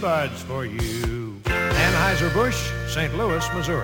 Buds for you. Anheuser-Busch, St. Louis, Missouri.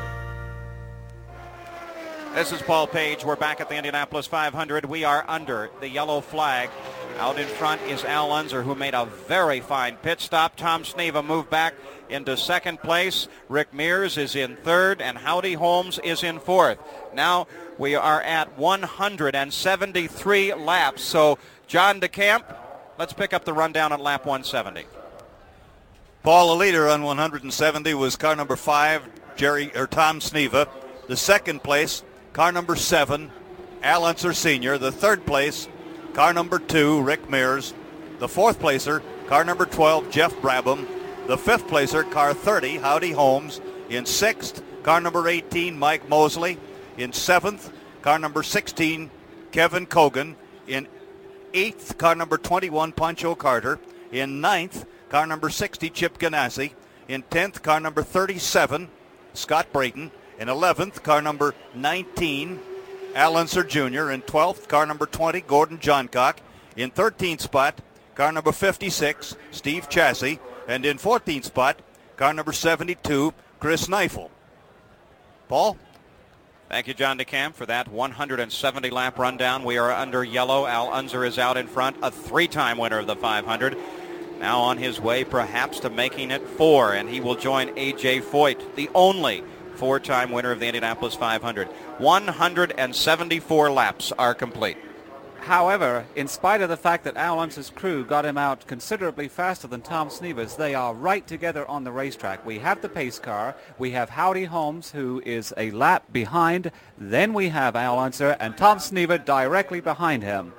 This is Paul Page. We're back at the Indianapolis 500. We are under the yellow flag. Out in front is Al Unser, who made a very fine pit stop. Tom Sneva moved back into second place. Rick Mears is in third, and Howdy Holmes is in fourth. Now we are at 173 laps. So, John DeCamp, let's pick up the rundown at lap 170. Paul, the leader on 170 was car number 5, Tom Sneva. The second place, car number 7, Al Unser Sr. The third place, car number 2, Rick Mears. The fourth placer, car number 12, Jeff Brabham. The fifth placer, car 30, Howdy Holmes. In sixth, car number 18, Mike Mosley. In seventh, car number 16, Kevin Cogan. In eighth, car number 21, Pancho Carter. In ninth, car number 60, Chip Ganassi. In 10th, car number 37, Scott Brayton. In 11th, car number 19, Al Unser Jr. In 12th, car number 20, Gordon Johncock. In 13th spot, car number 56, Steve Chassie. And in 14th spot, car number 72, Chris Neifel. Paul? Thank you, John DeCamp, for that 170-lap rundown. We are under yellow. Al Unser is out in front, a three-time winner of the 500. Now on his way perhaps to making it 4, and he will join A.J. Foyt, the only four-time winner of the Indianapolis 500. 174 laps are complete. However, in spite of the fact that Al Unser's crew got him out considerably faster than Tom Sneva's, they are right together on the racetrack. We have the pace car. We have Howdy Holmes, who is a lap behind. Then we have Al Unser and Tom Sneva directly behind him.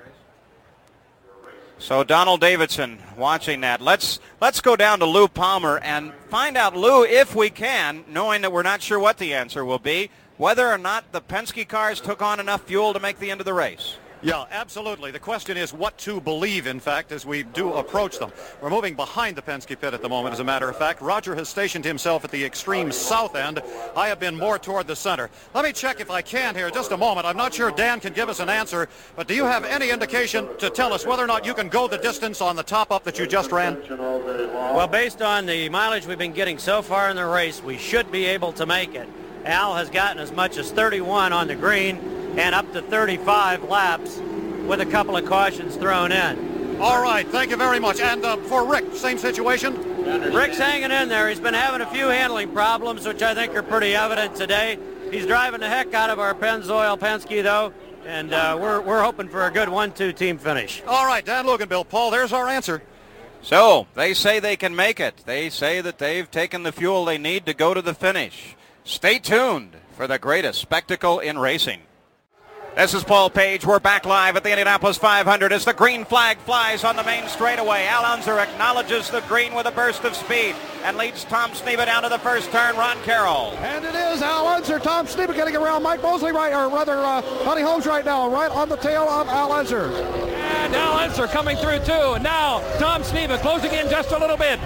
So Donald Davidson watching that. Let's go down to Lou Palmer and find out, Lou, if we can, knowing that we're not sure what the answer will be, whether or not the Penske cars took on enough fuel to make the end of the race. Yeah, absolutely. The question is what to believe, in fact, as we do approach them. We're moving behind the Penske pit at the moment, as a matter of fact. Roger has stationed himself at the extreme south end. I have been more toward the center. Let me check if I can here just a moment. I'm not sure Dan can give us an answer, but do you have any indication to tell us whether or not you can go the distance on the top-up that you just ran? Well, based on the mileage we've been getting so far in the race, we should be able to make it. Al has gotten as much as 31 on the green and up to 35 laps with a couple of cautions thrown in. All right, thank you very much. And for Rick, same situation? Rick's hanging in there. He's been having a few handling problems, which I think are pretty evident today. He's driving the heck out of our Pennzoil Penske, though, and we're hoping for a good 1-2 team finish. All right, Dan Luganville, Paul, there's our answer. So they say they can make it. They say that they've taken the fuel they need to go to the finish. Stay tuned for the greatest spectacle in racing. This is Paul Page. We're back live at the Indianapolis 500 as the green flag flies on the main straightaway. Al Unser acknowledges the green with a burst of speed and leads Tom Sneva down to the first turn. Ron Carroll. And it is Al Unser. Tom Sneva getting around Mike Mosley, Howdy Holmes right now, right on the tail of Al Unser. And Al Unser coming through too. And now Tom Sneva closing in just a little bit.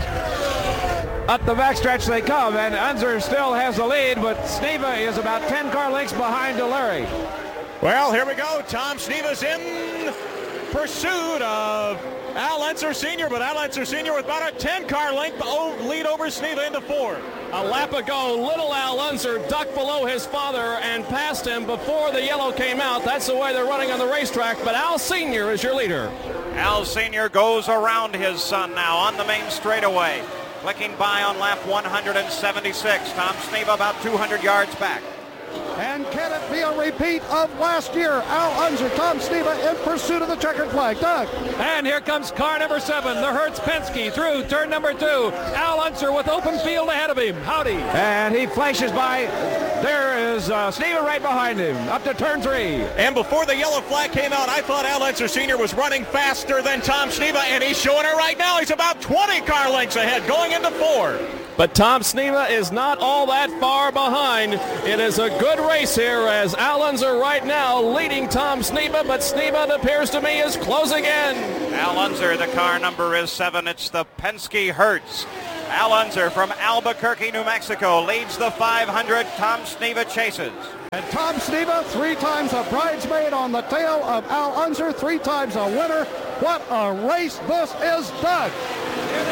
Up the backstretch they come, and Unser still has the lead, but Sneva is about 10 car lengths behind O'Leary. Well, here we go. Tom Sneva's in pursuit of Al Unser Sr., but Al Unser Sr. with about a 10-car length lead over Sneva into 4. A lap ago, little Al Unser ducked below his father and passed him before the yellow came out. That's the way they're running on the racetrack, but Al Sr. is your leader. Al Sr. goes around his son now on the main straightaway. Clicking by on lap 176. Tom Sneva about 200 yards back. And can it be a repeat of last year? Al Unser, Tom Sneva in pursuit of the checkered flag. Doug. And here comes car number 7, the Hertz Penske through turn number 2. Al Unser with open field ahead of him. Howdy. And he flashes by. There is Sneva right behind him, up to turn 3. And before the yellow flag came out, I thought Al Unser Sr. was running faster than Tom Sneva, and he's showing it right now. He's about 20 car lengths ahead, going into 4. But Tom Sneva is not all that far behind. It is a good race here as Al Unser right now leading Tom Sneva, but Sneva, it appears to me, is closing in. Al Unser, the car number is 7. It's the Penske Hertz. Al Unser from Albuquerque, New Mexico, leads the 500. Tom Sneva chases. And Tom Sneva, 3 times a bridesmaid on the tail of Al Unser, 3 times a winner. What a race this is, Doug. Here they come through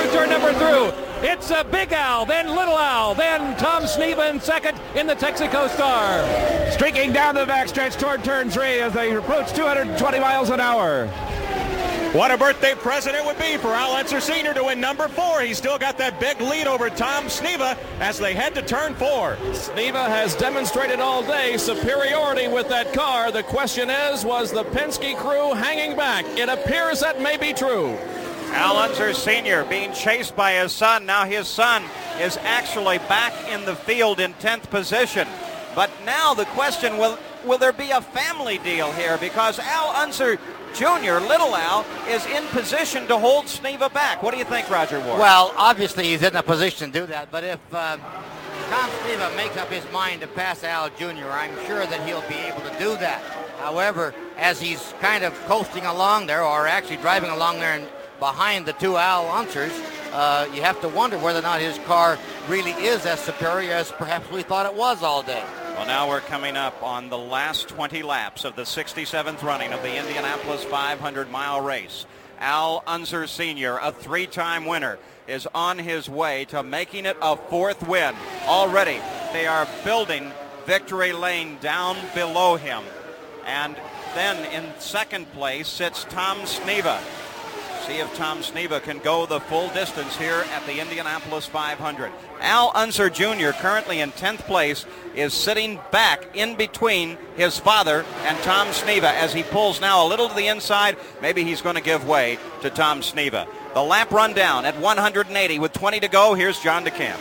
through turn number through. It's Big Al, then Little Al, then Tom Sneva in second in the Texaco Star. Streaking down the backstretch toward turn 3 as they approach 220 miles an hour. What a birthday present it would be for Al Unser Sr. to win number 4. He's still got that big lead over Tom Sneva as they head to turn 4. Sneva has demonstrated all day superiority with that car. The question is, was the Penske crew hanging back? It appears that may be true. Al Unser Sr. being chased by his son. Now his son is actually back in the field in 10th position. But now the question, will there be a family deal here? Because Al Unser Jr., Little Al, is in position to hold Sneva back. What do you think, Roger Ward? Well, obviously he's in a position to do that, but if Tom Sneva makes up his mind to pass Al Jr., I'm sure that he'll be able to do that. However, as he's kind of coasting along there, or actually driving along there and behind the two Al Unsers, you have to wonder whether or not his car really is as superior as perhaps we thought it was all day. Well, now we're coming up on the last 20 laps of the 67th running of the Indianapolis 500-mile race. Al Unser Sr., a three-time winner, is on his way to making it a fourth win. Already, they are building victory lane down below him. And then in second place sits Tom Sneva. See if Tom Sneva can go the full distance here at the Indianapolis 500. Al Unser Jr., currently in 10th place, is sitting back in between his father and Tom Sneva as he pulls now a little to the inside. Maybe he's going to give way to Tom Sneva. The lap rundown at 180 with 20 to go. Here's John DeCamp.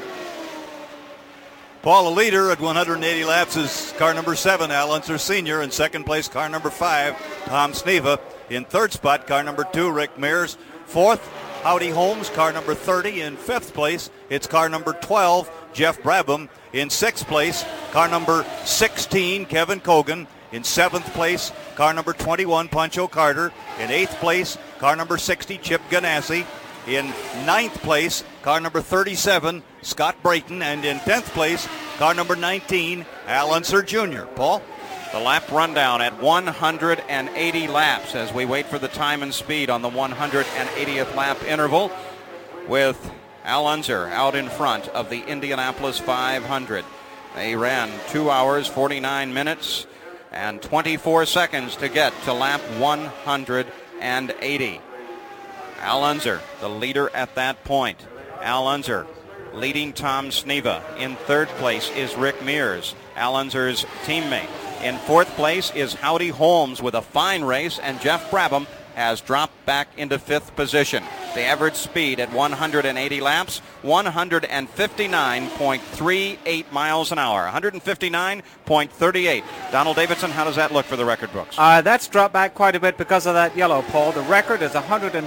Paul, the leader at 180 laps is car number 7, Al Unser Sr. In second place, car number 5, Tom Sneva. In third spot, car number 2, Rick Mears. Fourth, Howdy Holmes, car number 30. In fifth place, it's car number 12, Jeff Brabham. In sixth place, car number 16, Kevin Cogan. In seventh place, car number 21, Pancho Carter. In eighth place, car number 60, Chip Ganassi. In ninth place, car number 37, Scott Brayton. And in 10th place, car number 19, Al Unser Jr. Paul? The lap rundown at 180 laps as we wait for the time and speed on the 180th lap interval, with Al Unser out in front of the Indianapolis 500. They ran 2 hours, 49 minutes, and 24 seconds to get to lap 180. Al Unser, the leader at that point. Al Unser leading Tom Sneva. In third place is Rick Mears, Al Unser's teammate. In fourth place is Howdy Holmes with a fine race, and Jeff Brabham has dropped back into fifth position. The average speed at 180 laps, 159.38 miles an hour, 159.38. Donald Davidson, how does that look for the record books? That's dropped back quite a bit because of that yellow pole. The record is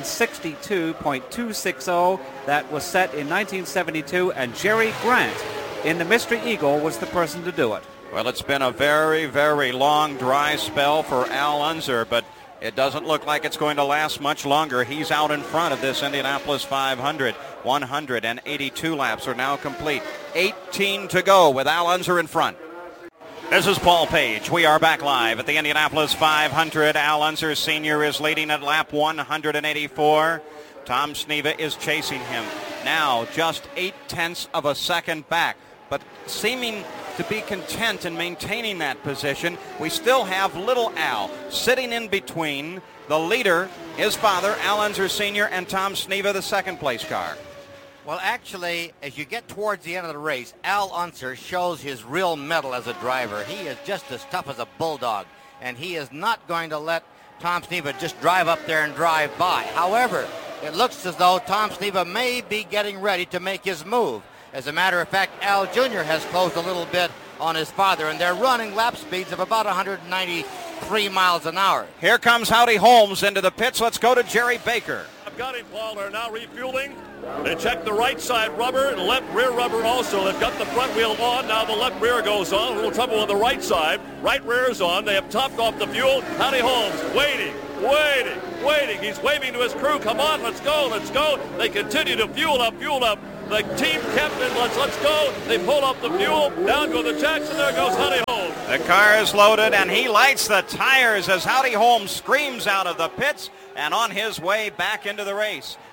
162.260. That was set in 1972, and Jerry Grant in the Mystery Eagle was the person to do it. Well, it's been a very, very long dry spell for Al Unser, but it doesn't look like it's going to last much longer. He's out in front of this Indianapolis 500. 182 laps are now complete. 18 to go with Al Unser in front. This is Paul Page. We are back live at the Indianapolis 500. Al Unser Sr. is leading at lap 184. Tom Sneva is chasing him. Now just 0.8 of a second back, but seeming to be content in maintaining that position. We still have Little Al sitting in between the leader, his father, Al Unser Sr., and Tom Sneva, the second place car. Well, actually, as you get towards the end of the race, Al Unser shows his real mettle as a driver. He is just as tough as a bulldog, and he is not going to let Tom Sneva just drive up there and drive by. However, it looks as though Tom Sneva may be getting ready to make his move. As a matter of fact, Al Jr. has closed a little bit on his father, and they're running lap speeds of about 193 miles an hour. Here comes Howdy Holmes into the pits. Let's go to Jerry Baker. I've got him, Paul. They're now refueling. They check the right side rubber and left rear rubber also. They've got the front wheel on. Now the left rear goes on. A little trouble on the right side. Right rear is on. They have topped off the fuel. Howdy Holmes waiting. He's waving to his crew. Come on, let's go. They continue to fuel up. The team captain, let's go. They pull up the fuel. Down go the jacks, and there goes Howdy Holmes. The car is loaded, and he lights the tires as Howdy Holmes screams out of the pits and on his way back into the race.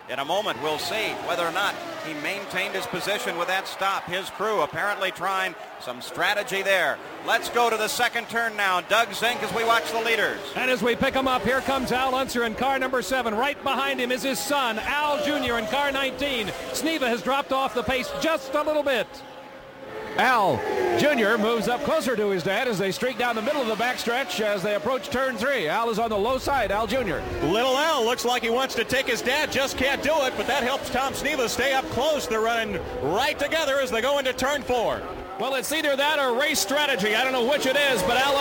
In a moment, we'll see whether or not he maintained his position with that stop. His crew apparently trying some strategy there. Let's go to the second turn now. Doug Zink as we watch the leaders. And as we pick him up, here comes Al Unser in car number 7. Right behind him is his son, Al Jr. in car 19. Sneva has dropped off the pace just a little bit. Al Jr. moves up closer to his dad as they streak down the middle of the backstretch as they approach turn 3. Al is on the low side, Al Jr. Little Al looks like he wants to take his dad, just can't do it, but that helps Tom Sneva stay up close. They're running right together as they go into turn 4. Well, it's either that or race strategy. I don't know which it is, but Al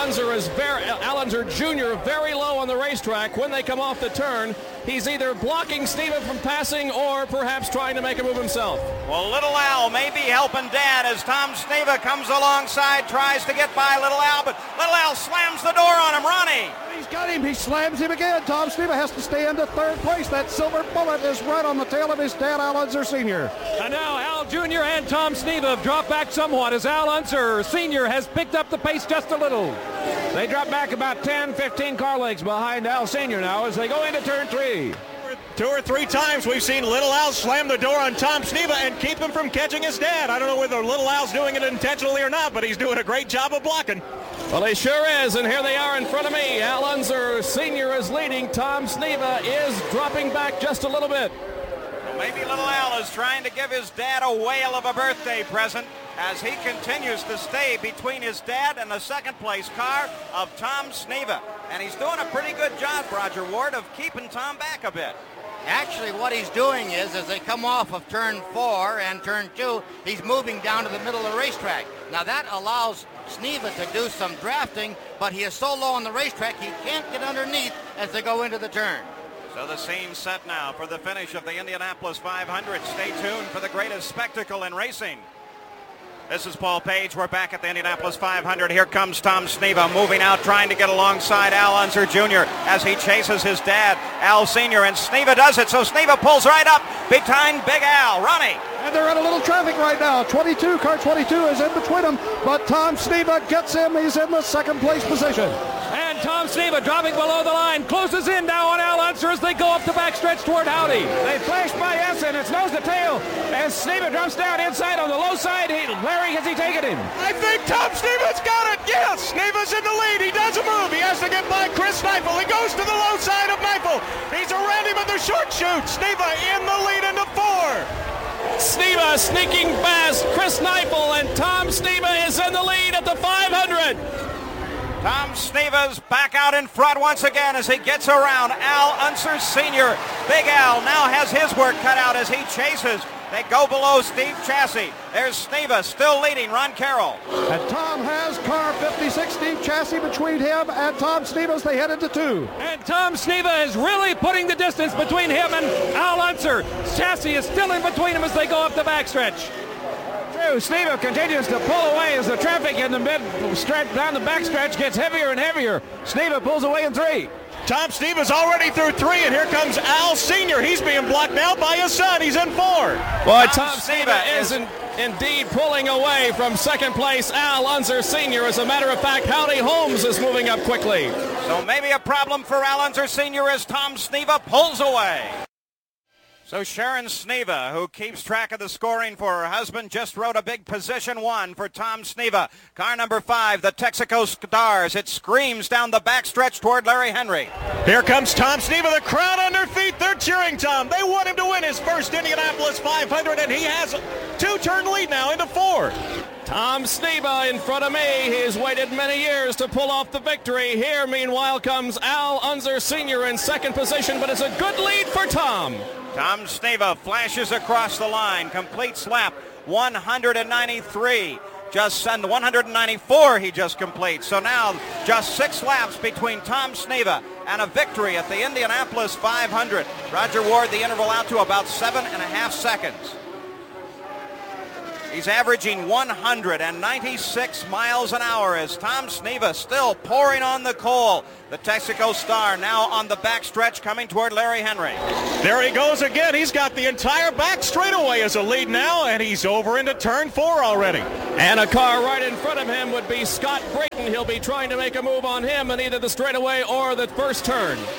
Unser Jr. very low on the racetrack. When they come off the turn, he's either blocking Sneva from passing or perhaps trying to make a move himself. Well, Little Al may be helping Dad as Tom Sneva comes alongside, tries to get by Little Al, but Little Al slams the door on him. Ronnie. He's got him. He slams him again. Tom Sneva has to stay into third place. That silver bullet is right on the tail of his dad, Al Unser Sr. And now Al Jr. and Tom Sneva have dropped back somewhat as Al Unser Sr. has picked up the pace just a little. They drop back about 10, 15 car lengths behind Al Sr. now as they go into turn 3. 2 or 3 times we've seen Little Al slam the door on Tom Sneva and keep him from catching his dad. I don't know whether Little Al's doing it intentionally or not, but he's doing a great job of blocking. Well, he sure is, and here they are in front of me. Al Unser Sr. is leading. Tom Sneva is dropping back just a little bit. Well, maybe Little Al is trying to give his dad a whale of a birthday present as he continues to stay between his dad and the second place car of Tom Sneva. And he's doing a pretty good job, Roger Ward, of keeping Tom back a bit. Actually, what he's doing is, as they come off of turn 4 and turn 2, he's moving down to the middle of the racetrack. Now, that allows Sneva to do some drafting, but he is so low on the racetrack, he can't get underneath as they go into the turn. So the scene's set now for the finish of the Indianapolis 500. Stay tuned for the greatest spectacle in racing. This is Paul Page. We're back at the Indianapolis 500. Here comes Tom Sneva moving out, trying to get alongside Al Unser Jr. as he chases his dad, Al Sr., and Sneva does it. So Sneva pulls right up behind Big Al. Ronnie. And they're in a little traffic right now. Car 22 is in between them, but Tom Sneva gets him. He's in the second place position. And Tom Sneva dropping below the line, closes in now on Al Unser as they go up the backstretch toward Howdy. They flash by Essen. It's nose to tail as Sneva drops down inside on the low side. Larry, has he taken him? I think Tom Sneva's got it. Yes, Sneva's in the lead. He does a move. He has to get by Chris Neifel. He goes to the low side of Neifel. He's around him at the short chute. Sneva in the lead into 4. Sneva sneaking past Chris Neifel, and Tom Sneva is in the lead at the 500. Tom Sneva's back out in front once again as he gets around Al Unser Sr. Big Al now has his work cut out as he chases. They go below Steve Chassis. There's Sneva still leading Ron Carroll. And Tom has car 56, Steve Chassis between him and Tom Sneva as they head into 2. And Tom Sneva is really putting the distance between him and Al Unser. Chassis is still in between them as they go up the backstretch. Sneva continues to pull away as the traffic in the mid-stretch down the backstretch gets heavier and heavier. Sneva pulls away in 3. Tom Sneva's already through 3, and here comes Al Sr. He's being blocked now by his son. He's in 4. Boy, Tom Sneva is indeed pulling away from second place Al Unser Sr. As a matter of fact, Howdy Holmes is moving up quickly. So maybe a problem for Al Unser Sr. as Tom Sneva pulls away. So Sharon Sneva, who keeps track of the scoring for her husband, just wrote a big position 1 for Tom Sneva. Car number 5, the Texaco Stars. It screams down the backstretch toward Larry Henry. Here comes Tom Sneva, the crowd on their feet. They're cheering Tom. They want him to win his first Indianapolis 500, and he has a 2-turn lead now into 4. Tom Sneva in front of me. He's waited many years to pull off the victory. Here, meanwhile, comes Al Unser Sr. in second position, but it's a good lead for Tom. Tom Sneva flashes across the line, completes lap 193. Just 194 he just completes. So now just 6 laps between Tom Sneva and a victory at the Indianapolis 500. Roger Ward, the interval out to about 7.5 seconds. He's averaging 196 miles an hour as Tom Sneva still pouring on the coal. The Texaco Star now on the backstretch coming toward Larry Henry. There he goes again. He's got the entire back straightaway as a lead now, and he's over into turn 4 already. And a car right in front of him would be Scott Brayton. He'll be trying to make a move on him in either the straightaway or the first turn.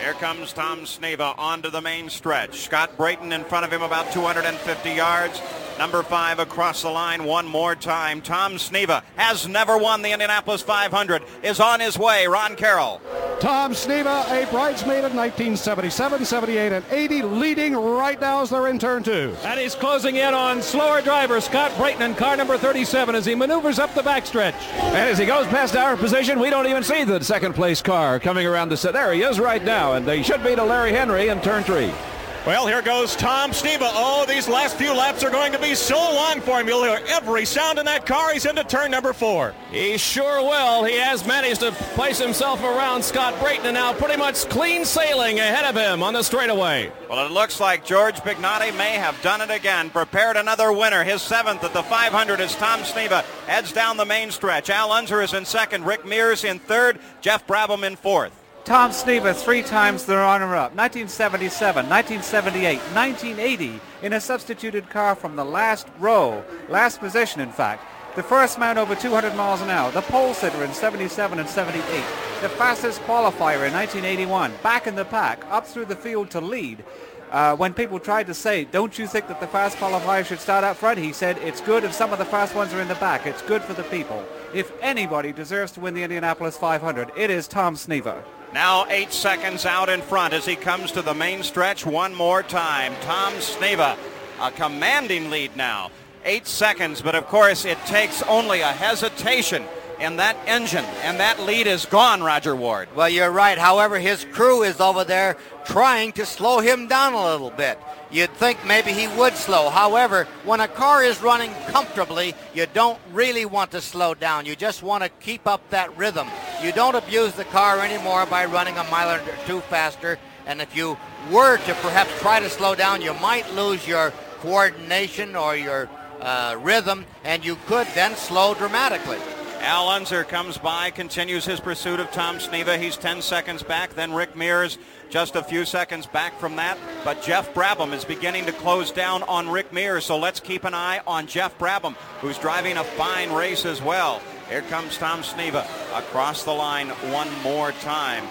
Here comes Tom Sneva onto the main stretch. Scott Brayton in front of him about 250 yards. Number 5 across the line one more time. Tom Sneva has never won the Indianapolis 500, is on his way. Ron Carroll. Tom Sneva, a bridesmaid in 1977, 78, and 80, leading right now as they're in turn 2. And he's closing in on slower driver Scott Brayton in car number 37 as he maneuvers up the backstretch. And as he goes past our position, we don't even see the second place car coming around the set. There he is right now, and they should be to Larry Henry in turn 3. Well, here goes Tom Sneva. Oh, these last few laps are going to be so long for him. You'll hear every sound in that car. He's into turn number 4. He sure will. He has managed to place himself around Scott Brayton and now pretty much clean sailing ahead of him on the straightaway. Well, it looks like George Bignotti may have done it again. Prepared another winner. His 7th at the 500 as Tom Sneva heads down the main stretch. Al Unser is in 2nd. Rick Mears in 3rd. Jeff Brabham in 4th. Tom Sneva 3 times the runner-up, 1977, 1978, 1980, in a substituted car from the last row, last position in fact. The first man over 200 miles an hour, the pole sitter in 77 and 78, the fastest qualifier in 1981, back in the pack, up through the field to lead. When people tried to say, don't you think that the fast qualifier should start up front, he said, it's good if some of the fast ones are in the back. It's good for the people. If anybody deserves to win the Indianapolis 500, it is Tom Sneva. Now 8 seconds out in front as he comes to the main stretch one more time. Tom Sneva, a commanding lead now. 8 seconds, but of course it takes only a hesitation in that engine, and that lead is gone, Roger Ward. Well, you're right. However, his crew is over there trying to slow him down a little bit. You'd think maybe he would slow. However, when a car is running comfortably, you don't really want to slow down. You just want to keep up that rhythm. You don't abuse the car anymore by running a mile or two faster. And if you were to perhaps try to slow down, you might lose your coordination or your rhythm, and you could then slow dramatically. Al Unser comes by, continues his pursuit of Tom Sneva. He's 10 seconds back. Then Rick Mears just a few seconds back from that. But Jeff Brabham is beginning to close down on Rick Mears. So let's keep an eye on Jeff Brabham, who's driving a fine race as well. Here comes Tom Sneva across the line one more time.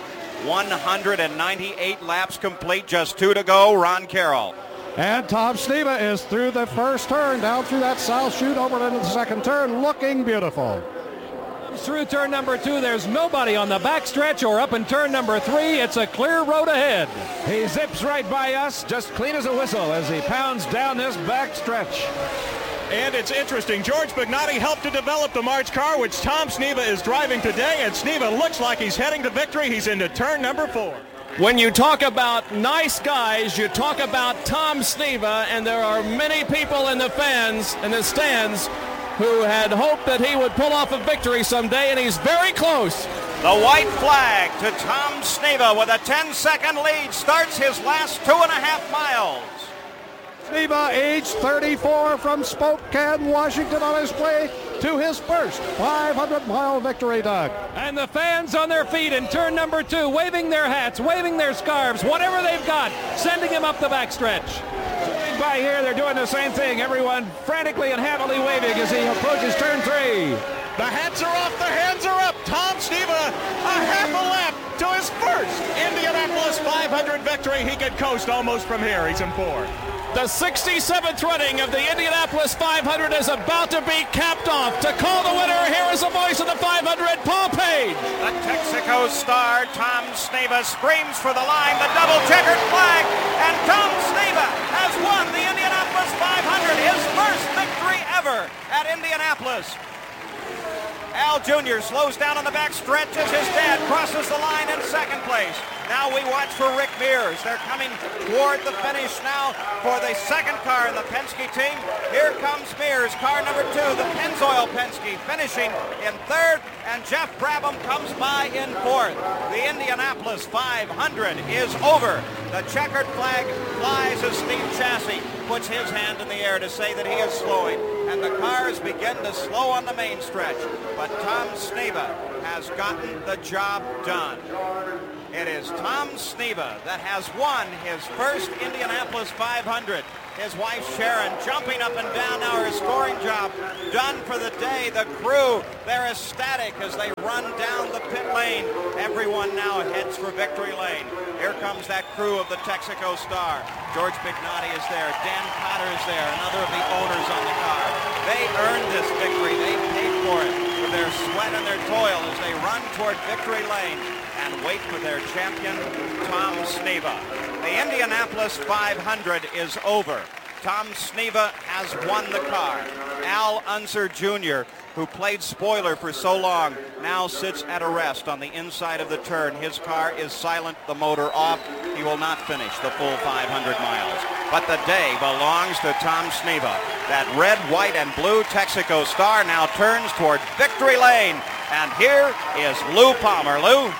198 laps complete, just 2 to go. Ron Carroll. And Tom Sneva is through the first turn, down through that south chute, over into the second turn, looking beautiful. Through turn number 2, there's nobody on the backstretch or up in turn number 3. It's a clear road ahead. He zips right by us, just clean as a whistle as he pounds down this backstretch. And it's interesting, George Bignotti helped to develop the March car, which Tom Sneva is driving today, and Sneva looks like he's heading to victory. He's into turn number 4. When you talk about nice guys, you talk about Tom Sneva, and there are many people in the fans in the stands who had hoped that he would pull off a victory someday, and he's very close. The white flag to Tom Sneva with a 10-second lead starts his last 2.5 miles. Sneva, age 34, from Spokane, Washington, on his way to his first 500-mile victory, Doug. And the fans on their feet in turn number 2, waving their hats, waving their scarves, whatever they've got, sending him up the backstretch. By here, they're doing the same thing. Everyone frantically and happily waving as he approaches turn 3. The hats are off, the hands are up. Tom Sneva, a half a lap to his first Indianapolis 500 victory. He could coast almost from here. He's in 4th. The 67th running of the Indianapolis 500 is about to be capped off. To call the winner, here is the voice of the 500, Paul Page. The Texaco star, Tom Sneva, screams for the line, the double checkered flag, and Tom Sneva has won the Indianapolis 500, his first victory ever at Indianapolis. Al Jr. slows down on the back stretch as his dad crosses the line in second place. Now we watch for Rick Mears. They're coming toward the finish now for the second car in the Penske team. Here comes Mears, car number 2, the Pennzoil Penske, finishing in 3rd, and Jeff Brabham comes by in 4th. The Indianapolis 500 is over. The checkered flag flies as Steve Chassis puts his hand in the air to say that he is slowing, and the cars begin to slow on the main stretch. But Tom Sneva has gotten the job done. It is Tom Sneva that has won his first Indianapolis 500. His wife Sharon jumping up and down now, her scoring job done for the day. The crew, they're ecstatic as they run down the pit lane. Everyone now heads for victory lane. Here comes that crew of the Texaco Star. George Bignotti is there. Dan Cotter is there, another of the owners on the car. They earned this victory. They paid for it with their sweat and their toil as they run toward victory lane and wait for their champion, Tom Sneva. The Indianapolis 500 is over. Tom Sneva has won the car. Al Unser Jr., who played spoiler for so long, now sits at a rest on the inside of the turn. His car is silent, the motor off. He will not finish the full 500 miles. But the day belongs to Tom Sneva. That red, white, and blue Texaco Star now turns toward victory lane. And here is Lou Palmer. Lou?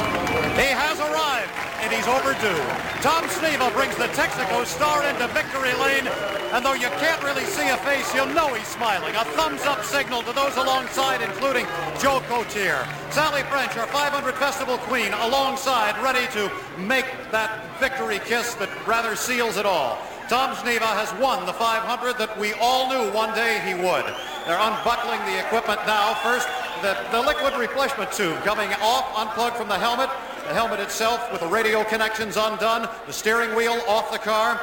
He has arrived, and he's overdue. Tom Sneva brings the Texaco Star into victory lane, and though you can't really see a face, you'll know he's smiling. A thumbs-up signal to those alongside, including Joe Cotier. Sally French, our 500 Festival Queen, alongside, ready to make that victory kiss that rather seals it all. Tom Sneva has won the 500 that we all knew one day he would. They're unbuckling the equipment now. First, the liquid replenishment tube coming off, unplugged from the helmet. The helmet itself with the radio connections undone. The steering wheel off the car.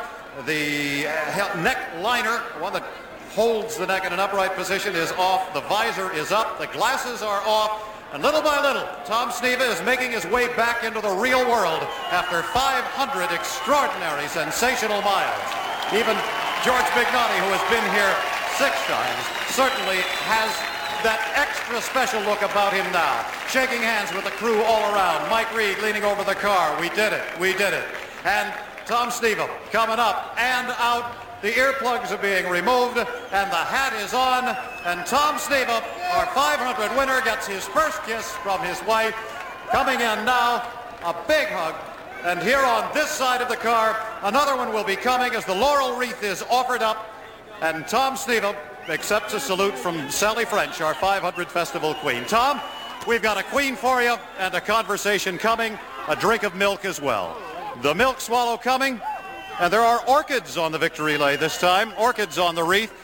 The neck liner, the one that holds the neck in an upright position, is off. The visor is up. The glasses are off. And little by little, Tom Sneva is making his way back into the real world after 500 extraordinary, sensational miles. Even George Bignotti, who has been here 6 times, certainly has that extra special look about him now. Shaking hands with the crew all around. Mike Reed leaning over the car. We did it. We did it. And Tom Sneva coming up and out. The earplugs are being removed, and the hat is on. And Tom Sneva, our 500 winner, gets his first kiss from his wife. Coming in now, a big hug. And here on this side of the car, another one will be coming as the laurel wreath is offered up. And Tom Sneva accepts a salute from Sally French, our 500 Festival Queen. Tom, we've got a queen for you and a conversation coming, a drink of milk as well. The milk swallow coming. And there are orchids on the victory lane this time, orchids on the wreath.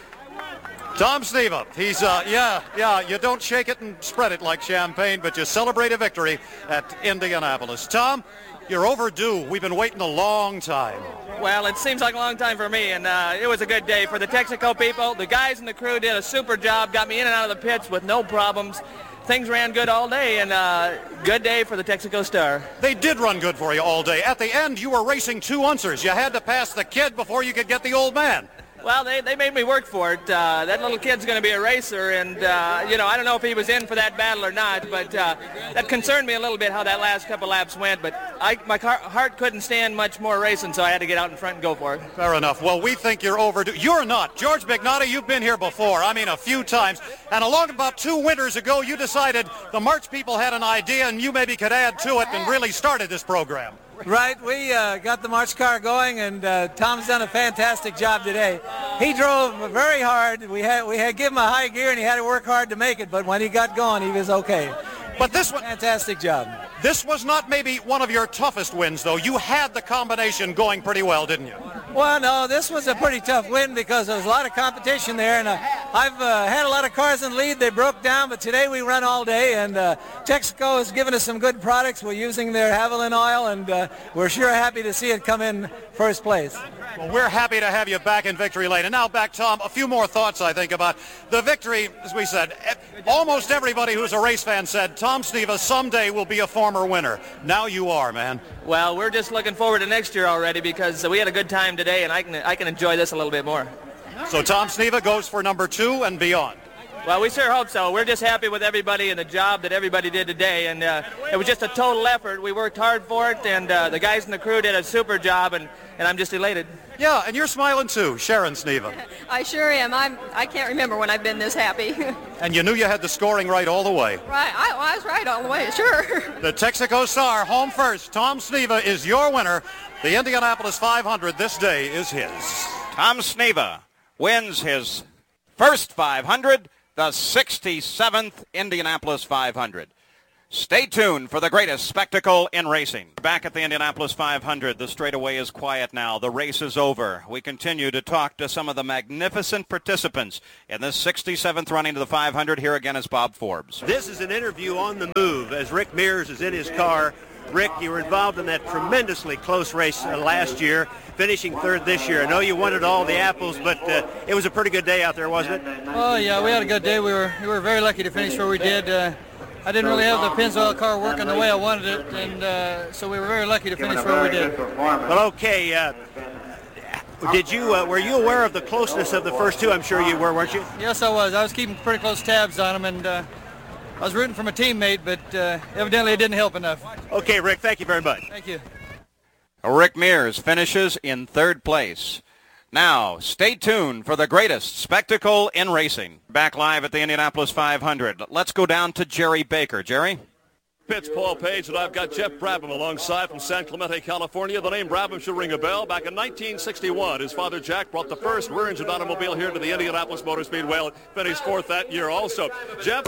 Tom Sneva, he's, you don't shake it and spread it like champagne, but you celebrate a victory at Indianapolis. Tom, you're overdue. We've been waiting a long time. Well, it seems like a long time for me, and it was a good day for the Texaco people. The guys in the crew did a super job, got me in and out of the pits with no problems. Things ran good all day, and good day for the Texaco Star. They did run good for you all day. At the end, you were racing 2 Unsers. You had to pass the kid before you could get the old man. Well, they made me work for it. That little kid's going to be a racer, and, I don't know if he was in for that battle or not, but that concerned me a little bit how that last couple laps went, but my heart couldn't stand much more racing, so I had to get out in front and go for it. Fair enough. Well, we think you're overdue. You're not. George Bignotti, you've been here before. I mean, a few times. And along about 2 winters ago, you decided the March people had an idea, and you maybe could add to it and really started this program. Right, we got the March car going, and Tom's done a fantastic job today. He drove very hard. We had given him a high gear, and he had to work hard to make it. But when he got going, he was okay. But this was fantastic job. This was not maybe one of your toughest wins, though. You had the combination going pretty well, didn't you? Well, no, this was a pretty tough win because there was a lot of competition there, and I've had a lot of cars in the lead. They broke down, but today we run all day, and Texaco has given us some good products. We're using their Haviland oil, and we're sure happy to see it come in first place. Well, we're happy to have you back in victory lane. And now back, Tom, a few more thoughts, I think, about the victory. As we said, almost everybody who's a race fan said Tom Sneva someday will be a former winner. Now you are, man. Well, we're just looking forward to next year already because we had a good time today, and I can enjoy this a little bit more. So Tom Sneva goes for number 2 and beyond. Well, we sure hope so. We're just happy with everybody and the job that everybody did today, and it was just a total effort. We worked hard for it, and the guys in the crew did a super job, and I'm just elated. Yeah, and you're smiling too, Sharon Sneva. I sure am. I can't remember when I've been this happy. And you knew you had the scoring right all the way. Right, I was right all the way, sure. The Texaco Star, home first. Tom Sneva is your winner. The Indianapolis 500 this day is his. Tom Sneva wins his first 500, the 67th Indianapolis 500. Stay tuned for the greatest spectacle in racing. Back at the Indianapolis 500, the straightaway is quiet now. The race is over. We continue to talk to some of the magnificent participants in this 67th running to the 500. Here again is Bob Forbes. This is an interview on the move as Rick Mears is in his car. Rick, you were involved in that tremendously close race last year, finishing third this year. I know you wanted all the apples, but it was a pretty good day out there, wasn't it? Oh, yeah, we had a good day. We were very lucky to finish where we did. I didn't really have the Pennzoil car working the way I wanted it, and so we were very lucky to finish where we did. Well, okay. Were you aware of the closeness of the first two? I'm sure you were, weren't you? Yes, I was. I was keeping pretty close tabs on them, and I was rooting for my teammate, but evidently it didn't help enough. Okay, Rick, thank you very much. Thank you. Rick Mears finishes in third place. Now, stay tuned for the greatest spectacle in racing. Back live at the Indianapolis 500. Let's go down to Jerry Baker. Jerry? Pitts, Paul Page, and I've got Jeff Brabham alongside from San Clemente, California. The name Brabham should ring a bell. Back in 1961, his father Jack brought the first rear-engine automobile here to the Indianapolis Motor Speedway. Finished fourth that year also. Jeff,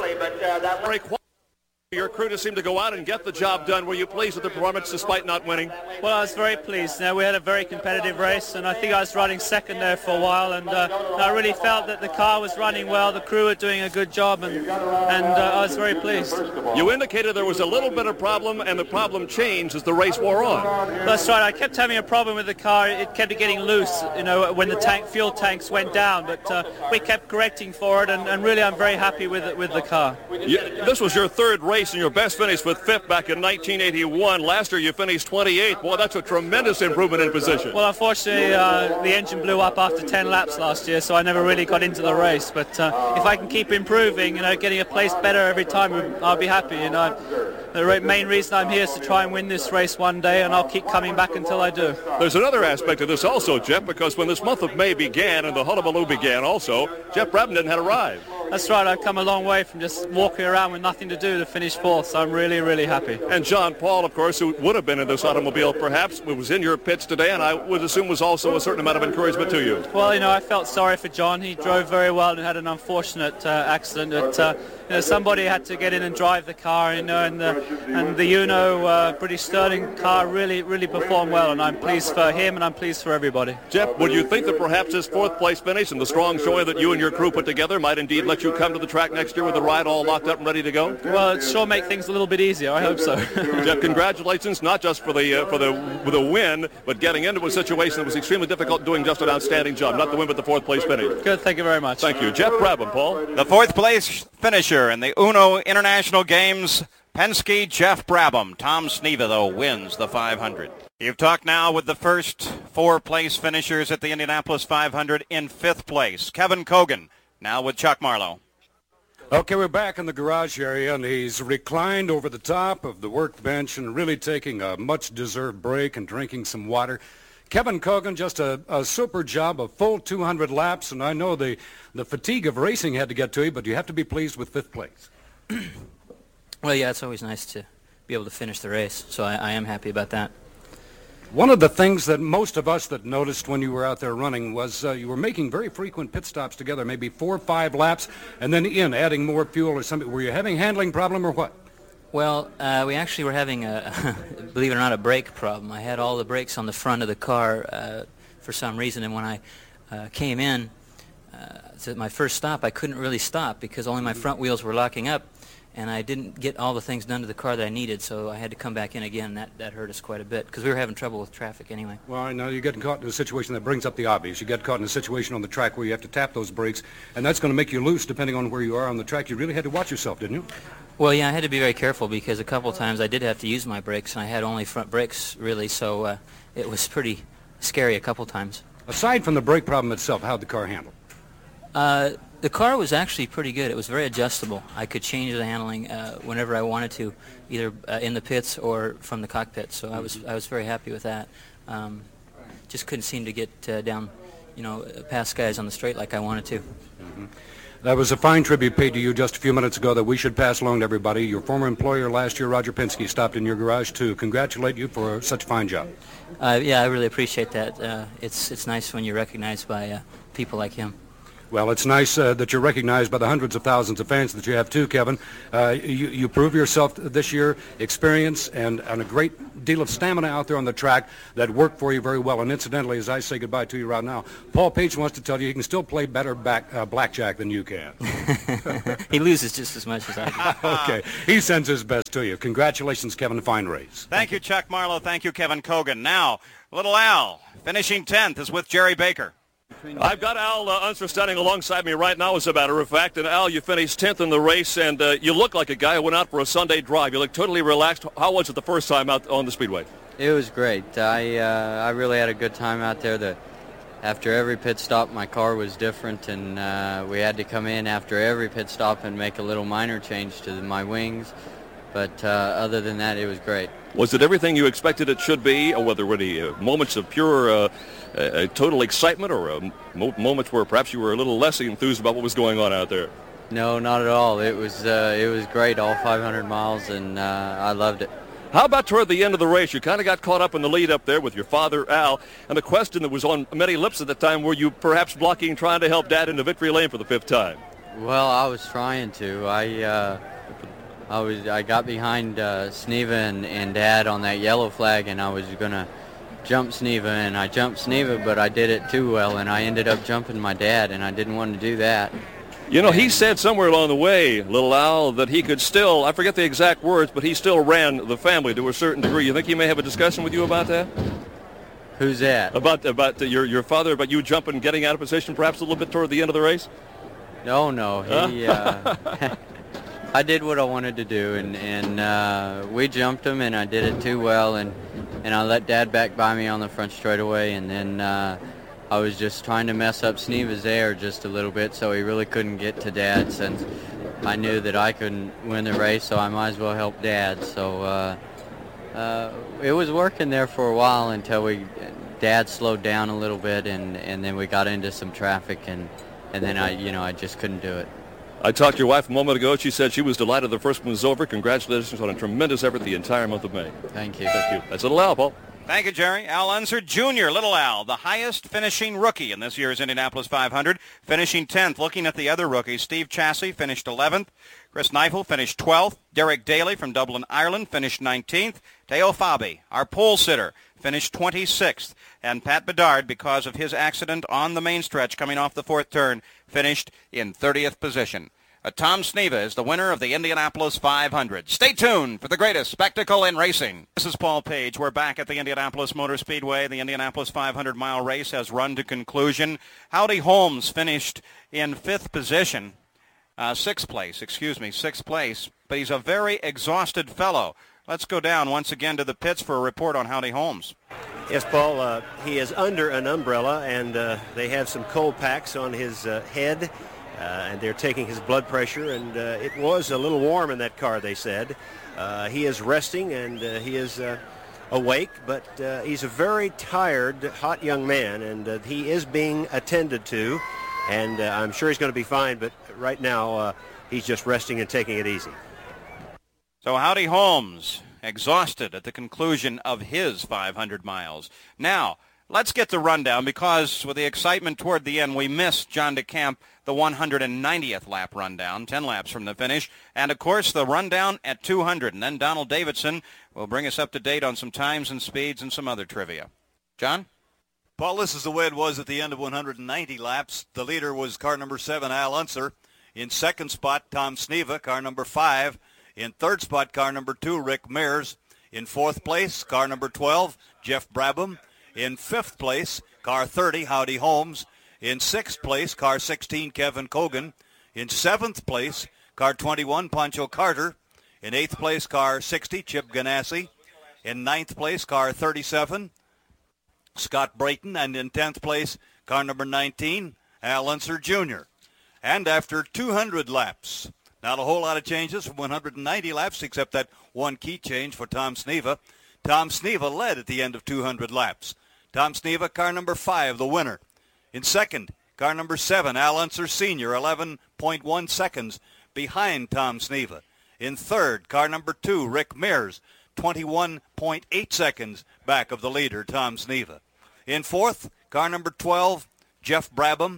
your crew just seemed to go out and get the job done. Were you pleased with the performance despite not winning? Well, I was very pleased. We had a very competitive race, and I think I was riding second there for a while, and I really felt that the car was running well, the crew were doing a good job, and I was very pleased. You indicated there was a little bit of problem, and the problem changed as the race wore on. That's right. I kept having a problem with the car. It kept getting loose, when the fuel tanks went down, but we kept correcting for it, and really I'm very happy with the car. This was your third race and your best finish with fifth back in 1981. Last year you finished 28th. Boy, that's a tremendous improvement in position. Well, unfortunately, the engine blew up after 10 laps last year, so I never really got into the race. But if I can keep improving, getting a place better every time, I'll be happy. The main reason I'm here is to try and win this race one day, and I'll keep coming back until I do. There's another aspect of this also, Jeff, because when this month of May began and the hullabaloo began also, Jeff Brabham didn't have arrived. That's right. I've come a long way from just walking around with nothing to do to finish fourth, so I'm really, really happy. And John Paul, of course, who would have been in this automobile perhaps, was in your pits today, and I would assume was also a certain amount of encouragement to you. Well, I felt sorry for John. He drove very well and had an unfortunate accident. But, somebody had to get in and drive the car, and the British Sterling car really, really performed well, and I'm pleased for him and I'm pleased for everybody. Jeff, would you think that perhaps this fourth place finish and the strong showing that you and your crew put together might indeed let you come to the track next year with the ride all locked up and ready to go? Well, it sure make things a little bit easier. I hope so. Jeff, congratulations, not just for the win, but getting into a situation that was extremely difficult, doing just an outstanding job. Not the win, but the fourth place finish. Good, thank you very much. Thank you. Jeff Brabham, Paul. The fourth place finisher in the Uno International Games, Penske Jeff Brabham. Tom Sneva, though, wins the 500. You've talked now with the first four place finishers at the Indianapolis 500. In fifth place, Kevin Cogan, now with Chuck Marlowe. Okay, we're back in the garage area, and he's reclined over the top of the workbench and really taking a much-deserved break and drinking some water. Kevin Cogan, just a super job, a full 200 laps, and I know the fatigue of racing had to get to you, but you have to be pleased with fifth place. Well, yeah, it's always nice to be able to finish the race, so I am happy about that. One of the things that most of us that noticed when you were out there running was you were making very frequent pit stops together, maybe 4 or 5 laps, and then adding more fuel or something. Were you having a handling problem or what? Well, we actually were having believe it or not, a brake problem. I had all the brakes on the front of the car for some reason, and when I came in to my first stop, I couldn't really stop because only my front wheels were locking up, and I didn't get all the things done to the car that I needed, so I had to come back in again, and that hurt us quite a bit because we were having trouble with traffic anyway. Well, I know you get caught in a situation that brings up the obvious. You get caught in a situation on the track where you have to tap those brakes, and that's going to make you loose depending on where you are on the track. You really had to watch yourself, didn't you? Well, yeah, I had to be very careful because a couple times I did have to use my brakes, and I had only front brakes, really, so it was pretty scary a couple times. Aside from the brake problem itself, how'd the car handle? The car was actually pretty good. It was very adjustable. I could change the handling whenever I wanted to, either in the pits or from the cockpit, so I was very happy with that. Just couldn't seem to get down, past guys on the straight like I wanted to. Mm-hmm. That was a fine tribute paid to you just a few minutes ago that we should pass along to everybody. Your former employer last year, Roger Penske, stopped in your garage to congratulate you for such a fine job. Yeah, I really appreciate that. It's nice when you're recognized by people like him. Well, it's nice that you're recognized by the hundreds of thousands of fans that you have too, Kevin. You prove yourself this year, experience and a great deal of stamina out there on the track that worked for you very well. And incidentally, as I say goodbye to you right now, Paul Page wants to tell you he can still play better blackjack than you can. He loses just as much as I do. Okay. He sends his best to you. Congratulations, Kevin. Fine race. Thank you, Chuck Marlowe. Thank you, Kevin Kogan. Now, Little Al, finishing 10th, is with Jerry Baker. I've got Al Unser standing alongside me right now, as a matter of fact. And, Al, you finished 10th in the race, and you look like a guy who went out for a Sunday drive. You look totally relaxed. How was it the first time out on the Speedway? It was great. I really had a good time out there. After every pit stop, my car was different, and we had to come in after every pit stop and make a little minor change to my wings. But other than that, it was great. Was it everything you expected it should be, or were there any moments of pure total excitement, or moments where perhaps you were a little less enthused about what was going on out there? No, not at all. It was great, all 500 miles, and I loved it. How about toward the end of the race? You kind of got caught up in the lead up there with your father, Al, and the question that was on many lips at the time, were you perhaps blocking, trying to help Dad into victory lane for the 5th time? Well, I was trying to. I got behind Sneva and Dad on that yellow flag, and I was going to jump Sneva, and I jumped Sneva, but I did it too well, and I ended up jumping my dad, and I didn't want to do that. You know, he said somewhere along the way, Little Al, that he could still, I forget the exact words, but he still ran the family to a certain degree. You think he may have a discussion with you about that? Who's that? About your father, about you jumping, getting out of position perhaps a little bit toward the end of the race? No. He, I did what I wanted to do, and we jumped him, and I did it too well, and I let Dad back by me on the front straightaway, and then I was just trying to mess up Sneva's air just a little bit, so he really couldn't get to Dad, since I knew that I couldn't win the race, so I might as well help Dad. So it was working there for a while until Dad slowed down a little bit, and then we got into some traffic, and then I just couldn't do it. I talked to your wife a moment ago. She said she was delighted the first one was over. Congratulations on a tremendous effort the entire month of May. Thank you. Thank you. That's Little Al, Paul. Thank you, Jerry. Al Unser Jr., Little Al, the highest finishing rookie in this year's Indianapolis 500, finishing 10th. Looking at the other rookies, Steve Chassie finished 11th. Chris Neifel finished 12th. Derek Daly from Dublin, Ireland, finished 19th. Teo Fabi, our pole sitter, finished 26th. And Pat Bedard, because of his accident on the main stretch coming off the 4th turn, finished in 30th position. Tom Sneva is the winner of the Indianapolis 500. Stay tuned for the greatest spectacle in racing. This is Paul Page. We're back at the Indianapolis Motor Speedway. The Indianapolis 500-mile race has run to conclusion. Howdy Holmes finished in 5th position. 6th place. But he's a very exhausted fellow. Let's go down once again to the pits for a report on Howdy Holmes. Yes, Paul, he is under an umbrella, and they have some cold packs on his head. And they're taking his blood pressure, and it was a little warm in that car, they said. He is resting, and he is awake, but he's a very tired, hot young man, and he is being attended to, and I'm sure he's going to be fine, but right now he's just resting and taking it easy. So Howdy Holmes, exhausted at the conclusion of his 500 miles. Now, let's get the rundown, because with the excitement toward the end, we missed John DeCamp, the 190th lap rundown, 10 laps from the finish, and, of course, the rundown at 200. And then Donald Davidson will bring us up to date on some times and speeds and some other trivia. John? Paul, this is the way it was at the end of 190 laps. The leader was car number 7, Al Unser. In second spot, Tom Sneva, car number 5. In third spot, car number 2, Rick Mears. In fourth place, car number 12, Jeff Brabham. In fifth place, car 30, Howdy Holmes. In sixth place, car 16, Kevin Kogan. In seventh place, car 21, Pancho Carter. In eighth place, car 60, Chip Ganassi. In ninth place, car 37, Scott Brayton. And in 10th place, car number 19, Al Unser Jr. And after 200 laps, not a whole lot of changes from 190 laps, except that one key change for Tom Sneva. Tom Sneva led at the end of 200 laps. Tom Sneva, car number 5, the winner. In second, car number 7, Al Unser Sr., 11.1 seconds behind Tom Sneva. In third, car number 2, Rick Mears, 21.8 seconds back of the leader, Tom Sneva. In fourth, car number 12, Jeff Brabham.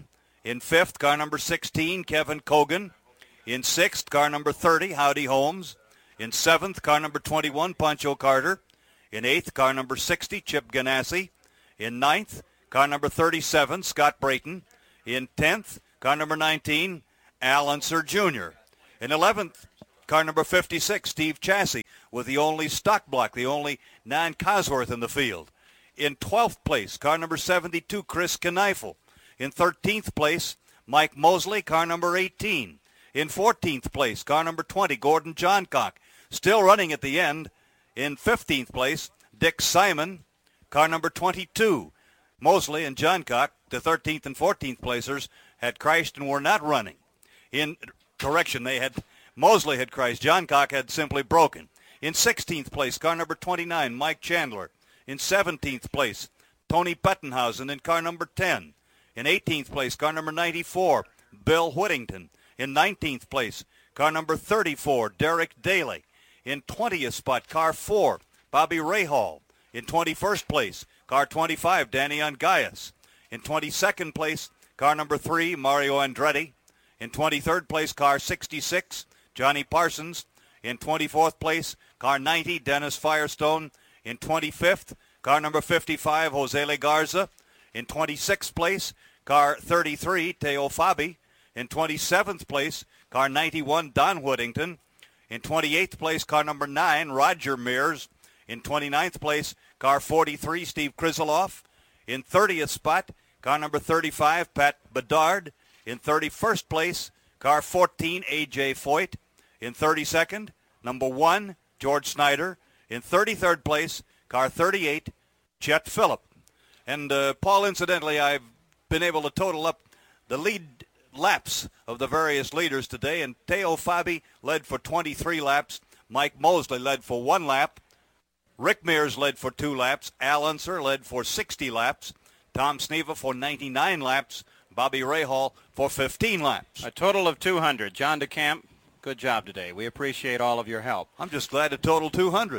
In 5th, car number 16, Kevin Cogan. In 6th, car number 30, Howdy Holmes. In 7th, car number 21, Pancho Carter. In 8th, car number 60, Chip Ganassi. In 9th, car number 37, Scott Brayton. In 10th, car number 19, Al Unser Jr. In 11th, car number 56, Steve Chassie, with the only stock block, the only non-Cosworth in the field. In 12th place, car number 72, Chris Kneifel. In 13th place, Mike Mosley, car number 18. In 14th place, car number 20, Gordon Johncock, still running at the end. In 15th place, Dick Simon, car number 22. Mosley and Johncock, the 13th and 14th placers, had crashed and were not running. In correction, Mosley had crashed. Johncock had simply broken. In 16th place, car number 29, Mike Chandler. In 17th place, Tony Pettenhausen in car number 10. In 18th place, car number 94, Bill Whittington. In 19th place, car number 34, Derek Daly. In 20th spot, car 4, Bobby Rahal. In 21st place, car 25, Danny Ungaius. In 22nd place, car number 3, Mario Andretti. In 23rd place, car 66, Johnny Parsons. In 24th place, car 90, Dennis Firestone. In 25th, car number 55, Jose Legarza. In 26th place, car 33, Teo Fabi. In 27th place, car 91, Don Whittington. In 28th place, car number 9, Roger Mears. In 29th place, car 43, Steve Krizeloff. In 30th spot, car number 35, Pat Bedard. In 31st place, car 14, A.J. Foyt. In 32nd, number 1, George Snyder. In 33rd place, car 38, Chet Phillip. And, Paul, incidentally, I've been able to total up the lead laps of the various leaders today, and Teo Fabi led for 23 laps. Mike Mosley led for 1 lap. Rick Mears led for 2 laps. Al Unser led for 60 laps. Tom Sneva for 99 laps. Bobby Rahal for 15 laps. A total of 200. John DeCamp, good job today. We appreciate all of your help. I'm just glad to total 200.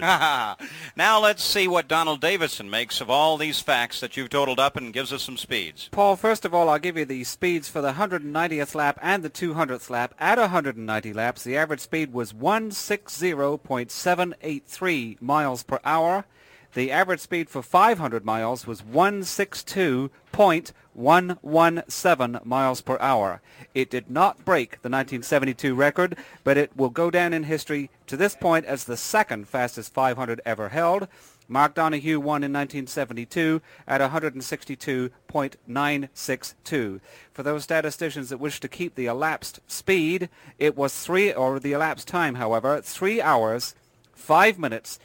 Now let's see what Donald Davidson makes of all these facts that you've totaled up and gives us some speeds. Paul, first of all, I'll give you the speeds for the 190th lap and the 200th lap. At 190 laps, the average speed was 160.783 miles per hour. The average speed for 500 miles was 162.117 miles per hour. It did not break the 1972 record, but it will go down in history to this point as the second fastest 500 ever held. Mark Donohue won in 1972 at 162.962. For those statisticians that wish to keep the elapsed speed, it was the elapsed time, however, 3 hours, 5 minutes,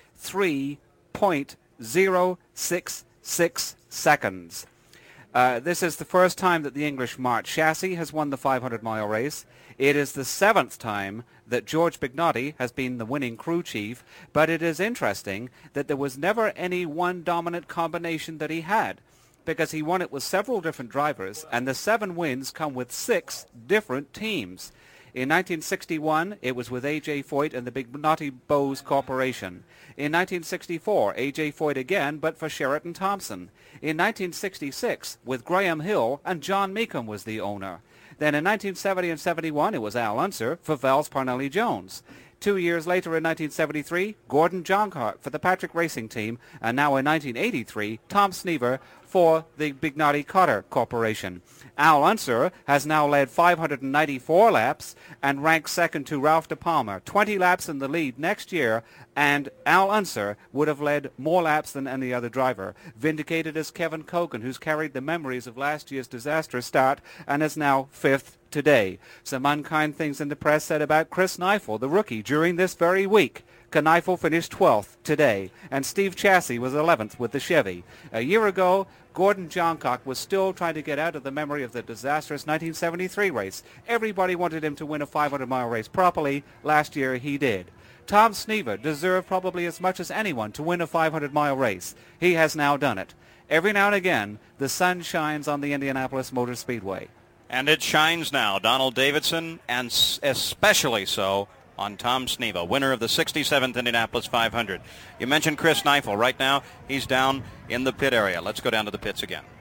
3.066 seconds. This is the first time that the English Mart Chassis has won the 500-mile race. It is the 7th time that George Bignotti has been the winning crew chief, but it is interesting that there was never any one dominant combination that he had, because he won it with several different drivers, and the 7 wins come with 6 different teams. In 1961, it was with A.J. Foyt and the Bignotti Bose Corporation. In 1964, A.J. Foyt again, but for Sheraton Thompson. In 1966, with Graham Hill, and John Meekum was the owner. Then in 1970 and 71, it was Al Unser for Vals Parnelli Jones. 2 years later in 1973, Gordon Johncock for the Patrick Racing Team, and now in 1983, Tom Snever for the Bignotti Cotter Corporation. Al Unser has now led 594 laps and ranks second to Ralph De Palma, 20 laps in the lead next year, and Al Unser would have led more laps than any other driver. Vindicated as Kevin Cogan, who's carried the memories of last year's disastrous start and is now 5th today. Some unkind things in the press said about Chris Kneifel, the rookie, during this very week. Kneifel finished 12th today, and Steve Chassie was 11th with the Chevy. A year ago, Gordon Johncock was still trying to get out of the memory of the disastrous 1973 race. Everybody wanted him to win a 500-mile race properly. Last year, he did. Tom Snever deserved probably as much as anyone to win a 500-mile race. He has now done it. Every now and again, the sun shines on the Indianapolis Motor Speedway. And it shines now. Donald Davidson, and especially so on Tom Sneva, winner of the 67th Indianapolis 500. You mentioned Chris Kneifel. Right now, he's down in the pit area. Let's go down to the pits again.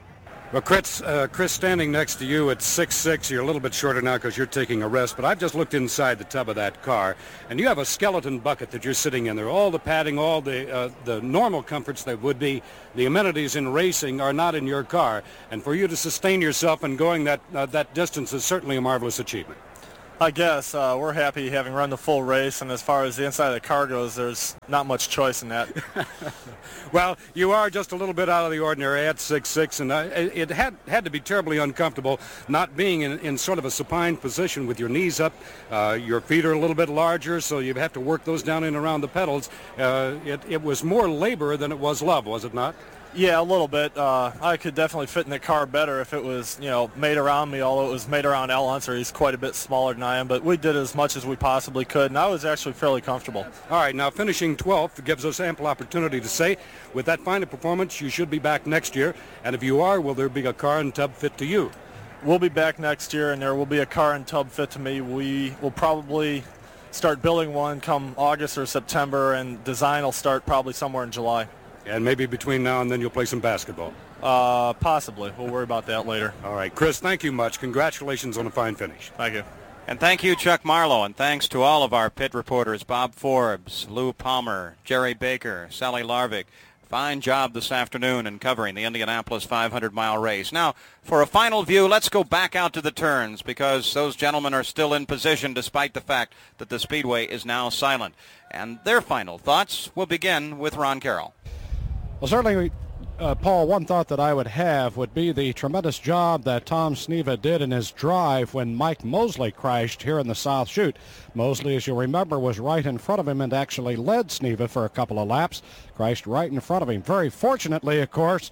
Well, Chris, standing next to you at 6'6", you're a little bit shorter now because you're taking a rest, but I've just looked inside the tub of that car, and you have a skeleton bucket that you're sitting in there. All the padding, all the normal comforts that would be the amenities in racing are not in your car, and for you to sustain yourself and going that distance is certainly a marvelous achievement. I guess we're happy having run the full race, and as far as the inside of the car goes, there's not much choice in that. Well, you are just a little bit out of the ordinary at 6'6", and it had to be terribly uncomfortable not being in sort of a supine position with your knees up. Your feet are a little bit larger, so you have to work those down in and around the pedals. It was more labor than it was love, was it not? Yeah, a little bit. I could definitely fit in the car better if it was, made around me, although it was made around Al Unser. He's quite a bit smaller than I am, but we did as much as we possibly could, and I was actually fairly comfortable. All right, now finishing 12th gives us ample opportunity to say, with that fine performance, you should be back next year, and if you are, will there be a car and tub fit to you? We'll be back next year, and there will be a car and tub fit to me. We will probably start building one come August or September, and design will start probably somewhere in July. And maybe between now and then you'll play some basketball. Possibly. We'll worry about that later. All right. Chris, thank you much. Congratulations on a fine finish. Thank you. And thank you, Chuck Marlowe, and thanks to all of our pit reporters, Bob Forbes, Lou Palmer, Jerry Baker, Sally Larvik. Fine job this afternoon in covering the Indianapolis 500-mile race. Now, for a final view, let's go back out to the turns because those gentlemen are still in position despite the fact that the speedway is now silent. And their final thoughts will begin with Ron Carroll. Well, certainly, Paul, one thought that I would have would be the tremendous job that Tom Sneva did in his drive when Mike Mosley crashed here in the South Chute. Mosley, as you remember, was right in front of him and actually led Sneva for a couple of laps, crashed right in front of him. Very fortunately, of course,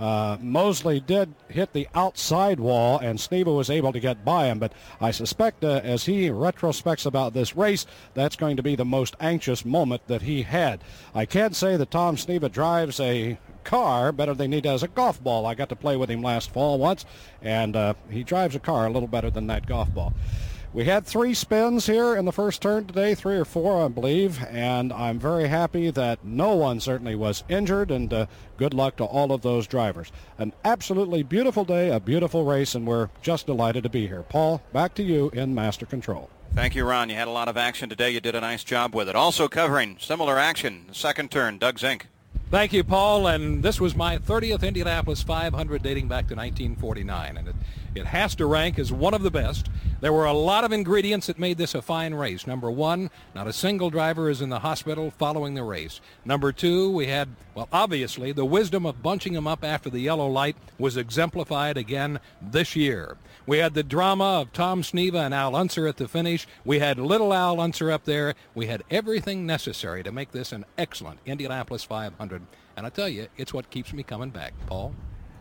Mosley did hit the outside wall, and Sneva was able to get by him. But I suspect as he retrospects about this race, that's going to be the most anxious moment that he had. I can say that Tom Sneva drives a car better than he does a golf ball. I got to play with him last fall once, and he drives a car a little better than that golf ball. We had 3 spins here in the first turn today, 3 or 4, I believe, and I'm very happy that no one certainly was injured, and good luck to all of those drivers. An absolutely beautiful day, a beautiful race, and we're just delighted to be here. Paul, back to you in Master Control. Thank you, Ron. You had a lot of action today. You did a nice job with it. Also covering similar action, the second turn, Doug Zink. Thank you, Paul, and this was my 30th Indianapolis 500 dating back to 1949, and it has to rank as one of the best. There were a lot of ingredients that made this a fine race. Number 1, not a single driver is in the hospital following the race. Number 2, we had, well, obviously, the wisdom of bunching them up after the yellow light was exemplified again this year. We had the drama of Tom Sneva and Al Unser at the finish. We had little Al Unser up there. We had everything necessary to make this an excellent Indianapolis 500. And I tell you, it's what keeps me coming back. Paul?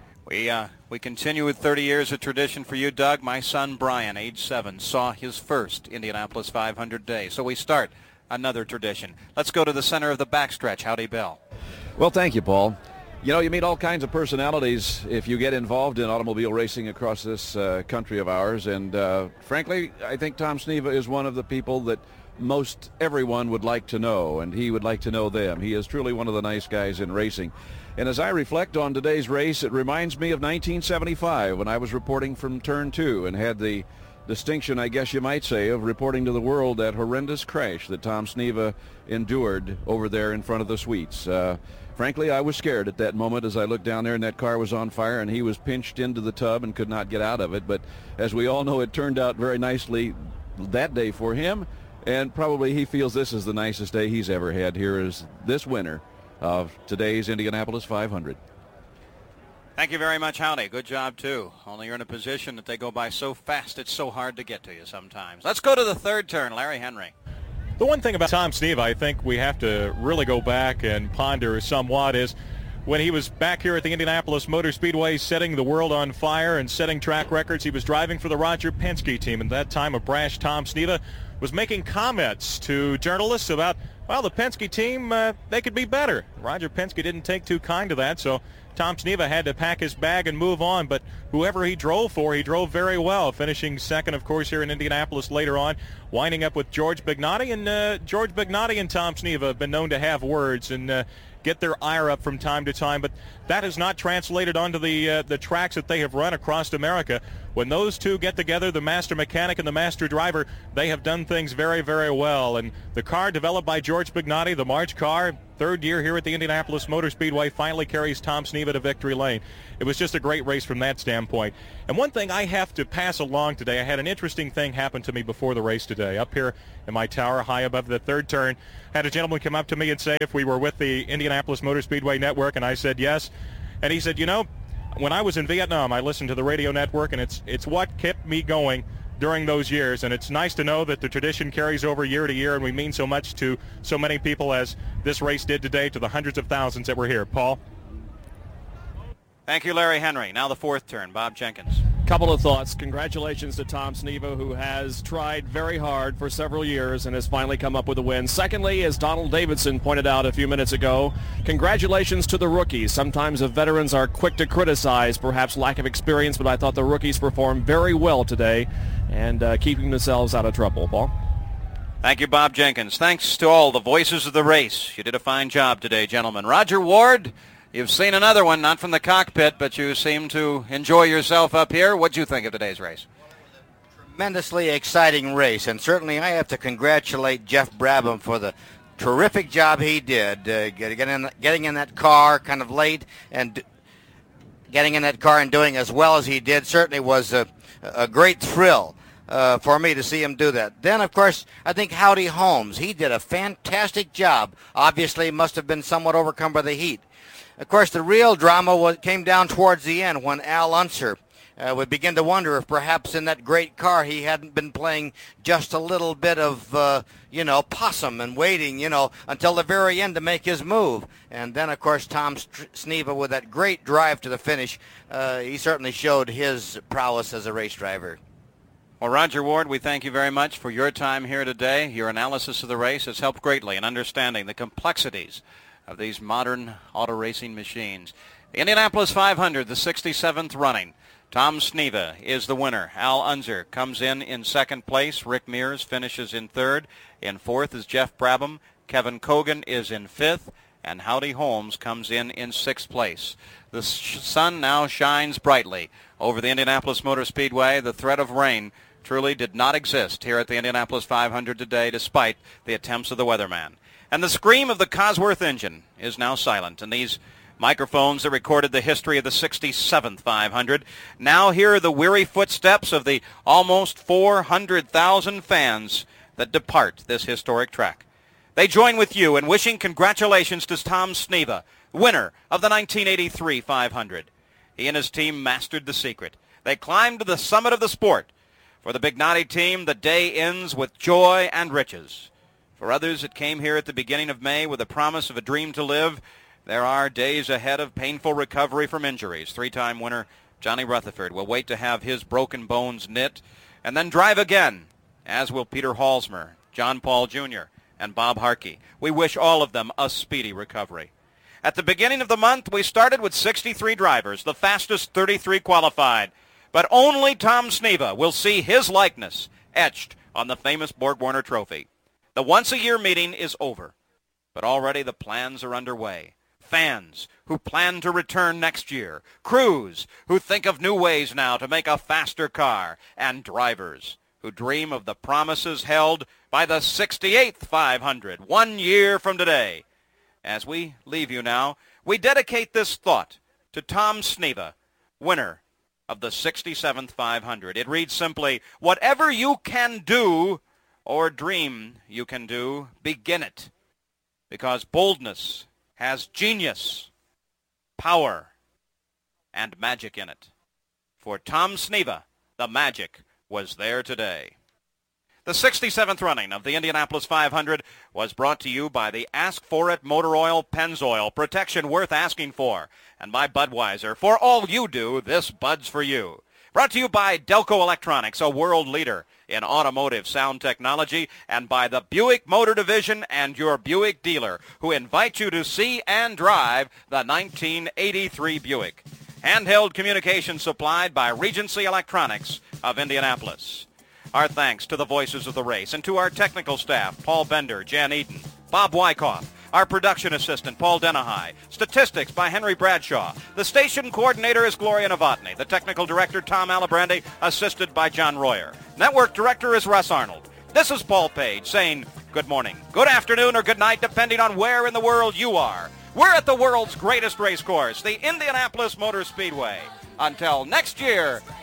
We continue with 30 years of tradition for you, Doug. My son, Brian, age 7, saw his first Indianapolis 500 day. So we start another tradition. Let's go to the center of the backstretch. Howdy, Bill. Well, thank you, Paul. You know, you meet all kinds of personalities if you get involved in automobile racing across this country of ours. And frankly, I think Tom Sneva is one of the people that most everyone would like to know, and he would like to know them. He is truly one of the nice guys in racing. And as I reflect on today's race, it reminds me of 1975 when I was reporting from Turn 2 and had the distinction, I guess you might say, of reporting to the world that horrendous crash that Tom Sneva endured over there in front of the suites. Frankly, I was scared at that moment as I looked down there and that car was on fire and he was pinched into the tub and could not get out of it. But as we all know, it turned out very nicely that day for him, and probably he feels this is the nicest day he's ever had here as this winner of today's Indianapolis 500. Thank you very much, Howdy. Good job, too. Only you're in a position that they go by so fast it's so hard to get to you sometimes. Let's go to the third turn. Larry Henry. The one thing about Tom Sneva I think we have to really go back and ponder somewhat is when he was back here at the Indianapolis Motor Speedway setting the world on fire and setting track records, he was driving for the Roger Penske team. And at that time, a brash Tom Sneva was making comments to journalists about, well, the Penske team, they could be better. Roger Penske didn't take too kind to that, so Tom Sneva had to pack his bag and move on, but whoever he drove for, he drove very well, finishing second, of course, here in Indianapolis later on, winding up with George Bignotti, and George Bignotti and Tom Sneva have been known to have words, and get their ire up from time to time, but that has not translated onto the tracks that they have run across America. When those two get together, the master mechanic and the master driver, they have done things very, very well. And the car developed by George Bignotti, the March car, third year here at the Indianapolis Motor Speedway, finally carries Tom Sneva to victory lane. It was just a great race from that standpoint. And one thing I have to pass along today, I had an interesting thing happen to me before the race today. Up here in my tower, high above the third turn, had a gentleman come up to me and say if we were with the Indianapolis Motor Speedway Network, and I said yes. And he said, you know, when I was in Vietnam, I listened to the radio network, and it's what kept me going during those years. And it's nice to know that the tradition carries over year to year, and we mean so much to so many people as this race did today, to the hundreds of thousands that were here. Paul? Thank you, Larry Henry. Now the fourth turn, Bob Jenkins. Couple of thoughts. Congratulations to Tom Sneva, who has tried very hard for several years and has finally come up with a win. Secondly, as Donald Davidson pointed out a few minutes ago, congratulations to the rookies. Sometimes the veterans are quick to criticize perhaps lack of experience, but I thought the rookies performed very well today and keeping themselves out of trouble. Paul? Thank you, Bob Jenkins. Thanks to all the voices of the race. You did a fine job today, gentlemen. Roger Ward, you've seen another one, not from the cockpit, but you seem to enjoy yourself up here. What'd you think of today's race? Tremendously exciting race, and certainly I have to congratulate Jeff Brabham for the terrific job he did, getting in that car kind of late and getting in that car and doing as well as he did. Certainly was a great thrill for me to see him do that. Then, of course, I think Howdy Holmes, he did a fantastic job. Obviously must have been somewhat overcome by the heat. Of course, the real drama came down towards the end when Al Unser would begin to wonder if perhaps in that great car he hadn't been playing just a little bit of, possum and waiting, until the very end to make his move. And then, of course, Tom Sneva, with that great drive to the finish, he certainly showed his prowess as a race driver. Well, Roger Ward, we thank you very much for your time here today. Your analysis of the race has helped greatly in understanding the complexities of these modern auto racing machines. The Indianapolis 500, the 67th running. Tom Sneva is the winner. Al Unser comes in second place. Rick Mears finishes in third. In fourth is Jeff Brabham. Kevin Cogan is in fifth. And Howdy Holmes comes in sixth place. The sun now shines brightly over the Indianapolis Motor Speedway. The threat of rain truly did not exist here at the Indianapolis 500 today, despite the attempts of the weatherman. And the scream of the Cosworth engine is now silent. And these microphones that recorded the history of the 67th 500 now hear the weary footsteps of the almost 400,000 fans that depart this historic track. They join with you in wishing congratulations to Tom Sneva, winner of the 1983 500. He and his team mastered the secret. They climbed to the summit of the sport. For the Bignotti team, the day ends with joy and riches. For others that came here at the beginning of May with the promise of a dream to live, there are days ahead of painful recovery from injuries. Three-time winner Johnny Rutherford will wait to have his broken bones knit and then drive again, as will Peter Halsmer, John Paul Jr., and Bob Harkey. We wish all of them a speedy recovery. At the beginning of the month, we started with 63 drivers, the fastest 33 qualified. But only Tom Sneva will see his likeness etched on the famous Borg-Warner Trophy. The once-a-year meeting is over, but already the plans are underway. Fans who plan to return next year, crews who think of new ways now to make a faster car, and drivers who dream of the promises held by the 68th 500 1 year from today. As we leave you now, we dedicate this thought to Tom Sneva, winner of the 67th 500. It reads simply, whatever you can do or dream you can do, begin it. Because boldness has genius, power, and magic in it. For Tom Sneva, the magic was there today. The 67th running of the Indianapolis 500 was brought to you by the Ask For It Motor Oil Pennzoil, protection worth asking for, and by Budweiser. For all you do, this Bud's for you. Brought to you by Delco Electronics, a world leader in automotive sound technology, and by the Buick Motor Division and your Buick dealer, who invite you to see and drive the 1983 Buick. Handheld communication supplied by Regency Electronics of Indianapolis. Our thanks to the voices of the race and to our technical staff, Paul Bender, Jan Eden, Bob Wyckoff, Our production assistant, Paul Denahai. Statistics by Henry Bradshaw. The station coordinator is Gloria Novotny. The technical director, Tom Alibrandi, assisted by John Royer. Network director is Russ Arnold. This is Paul Page saying good morning, good afternoon, or good night, depending on where in the world you are. We're at the world's greatest race course, the Indianapolis Motor Speedway. Until next year,